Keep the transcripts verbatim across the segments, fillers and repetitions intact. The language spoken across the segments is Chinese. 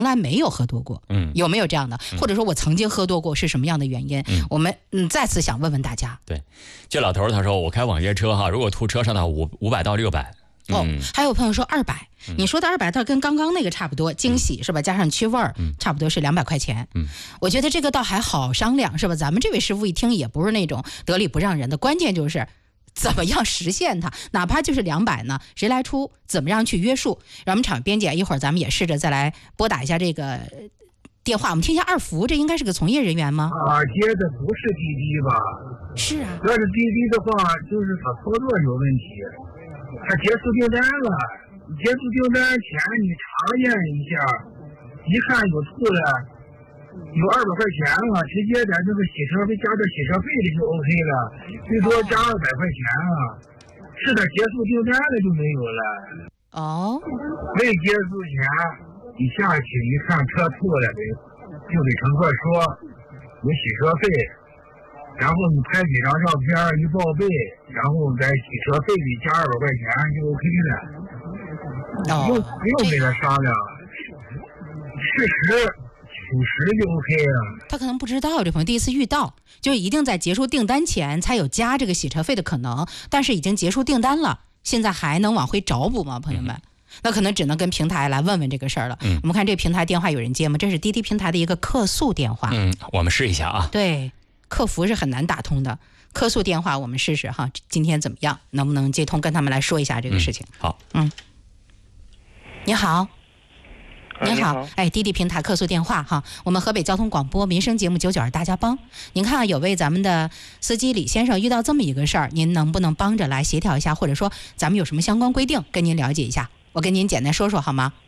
从来没有喝多过，嗯，有没有这样的？或者说我曾经喝多过是什么样的原因？嗯，我们嗯再次想问问大家。 对，这老头他说我开网约车哈，如果吐车上到五五百到六百。 哦，还有朋友说二百、嗯，你说的二百倒跟刚刚那个差不多，惊喜、嗯、是吧？加上去味儿、嗯，差不多是两百块钱。嗯，我觉得这个倒还好商量，是吧？咱们这位师傅一听也不是那种得理不让人的，关键就是怎么样实现它，哪怕就是两百呢，谁来出？怎么样去约束？让我们场编辑一会儿咱们也试着再来拨打一下这个电话，我们听一下二福，这应该是个从业人员吗？ 啊，接的不是滴滴吧？ 是啊， 要是滴滴的话，就是他操作有问题。他结束订单了，结束订单前你查验一下，一看有吐了，有二百块钱了，直接在这个洗车费加点洗车费的就 OK 了，最多加二百块钱了。是的，结束订单了就没有了。 哦， 未结束前你下去一看车吐了，就给乘客说有洗车费。然后你拍几张照片一报备，然后在洗车费里加二百块钱就 OK 了， 哦， 不用不用给他商量，事实属实就 OK 了。 他可能不知道，这朋友第一次遇到，就一定在结束订单前才有加这个洗车费的可能，但是已经结束订单了，现在还能往回找补吗？朋友们？嗯，那可能只能跟平台来问问这个事儿了。嗯，我们看这平台电话有人接吗？这是滴滴平台的一个客诉电话。 嗯，我们试一下啊。 对。客服是很难打通的，客诉电话我们试试哈，今天怎么样？能不能接通？跟他们来说一下这个事情。 嗯、好， 嗯，你好，您好， 好哎，滴滴平台客诉电话哈，我们河北交通广播民生节目九九二大家帮，您看有位咱们的司机李先生遇到这么一个事儿，您能不能帮着来协调一下，或者说咱们有什么相关规定，跟您了解一下？我跟您简单说说好吗？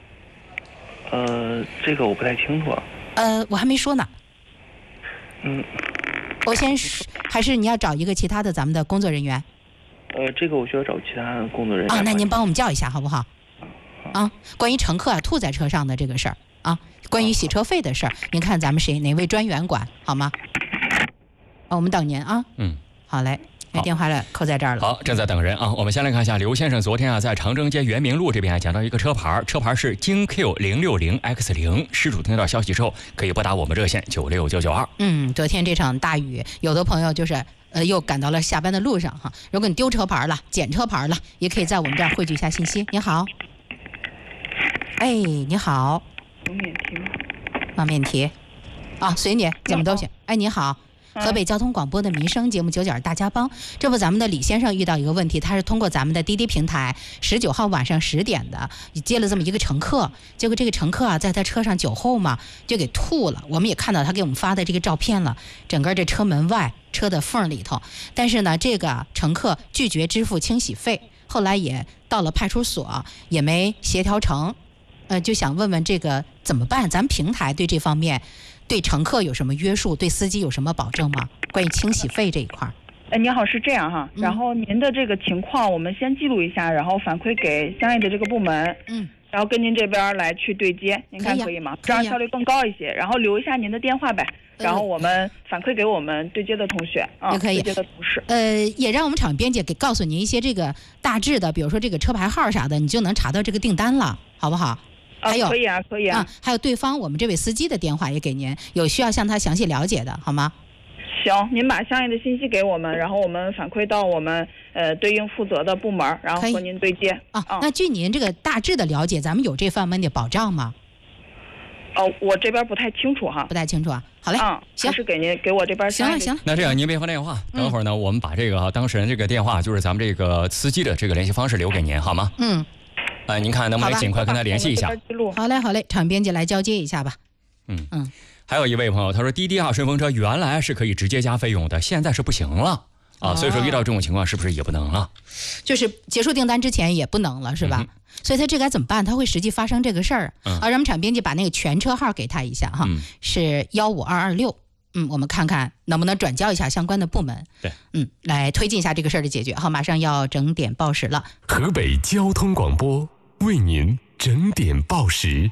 呃，这个我不太清楚。 呃，我还没说呢。 嗯， 我先还是你要找一个其他的咱们的工作人员？ 呃，这个我需要找其他的工作人员啊，那您帮我们叫一下好不好？啊，关于乘客啊吐在车上的这个事儿啊，关于洗车费的事儿，您看咱们谁哪位专员管好吗？啊，我们等您啊。 嗯， 好嘞。那电话了扣在这儿了。 好，正在等人啊。我们先来看一下刘先生昨天啊在长征街圆明路这边讲到一个车牌，车牌是京 Q 零六零 X 零。失主听到消息之后，可以拨打我们热线九六九九二。 嗯，昨天这场大雨，有的朋友就是呃又赶到了下班的路上哈。如果你丢车牌了、捡车牌了，也可以在我们这儿汇聚一下信息。你好，哎，你好。 有免提吗？ 放免提。啊，随你怎么都行。哎，你好。河北交通广播的民生节目九九二大家帮，这不咱们的李先生遇到一个问题，他是通过咱们的滴滴平台十九号晚上十点的接了这么一个乘客，结果这个乘客啊在他车上酒后嘛就给吐了，我们也看到他给我们发的这个照片了，整个这车门外车的缝里头，但是呢这个乘客拒绝支付清洗费，后来也到了派出所也没协调成，呃就想问问这个怎么办？咱们平台对这方面对乘客有什么约束？对司机有什么保证吗？关于清洗费这一块。 哎，你好，是这样哈，然后您的这个情况我们先记录一下，然后反馈给相应的这个部门， 嗯， 然后跟您这边来去对接，您看可以吗？这样效率更高一些。然后留一下您的电话呗，然后我们反馈给我们对接的同学啊， 可以对接的同事。 呃，也让我们场编辑给告诉您一些这个大致的，比如说这个车牌号啥的，你就能查到这个订单了，好不好？还有、 啊、可以啊，可以啊、 嗯。还有对方我们这位司机的电话也给您，有需要向他详细了解的，好吗？ 行，您把相应的信息给我们，然后我们反馈到我们呃对应负责的部门，然后和您对接。 啊、嗯，那据您这个大致的了解，咱们有这方面的保障吗？ 哦，我这边不太清楚哈， 不太清楚啊。好嘞， 嗯， 行， 是给您给我这边行了行了。 那这样您别放电话，等会儿呢，我们把这个当事人这个电话，就是咱们这个司机的这个联系方式留给您，好吗？ 嗯。 呃，您看能不能尽快跟他联系一下？ 好嘞，好嘞，场编辑来交接一下吧。 嗯嗯。 还有一位朋友，他说滴滴啊，顺风车原来是可以直接加费用的，现在是不行了啊，所以说遇到这种情况是不是也不能了？ 就是结束订单之前也不能了，是吧？嗯、所以他这该怎么办？他会实际发生这个事儿、嗯、啊？让我们场编辑把那个全车号给他一下哈，嗯、是幺五二二六。嗯，我们看看能不能转交一下相关的部门。 对， 嗯，来推进一下这个事儿的解决。好，马上要整点报时了。 河北交通广播为您整点报时。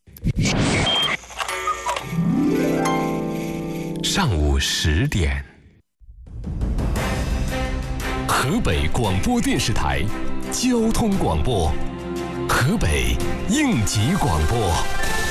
上午十点，河北广播电视台交通广播，河北应急广播。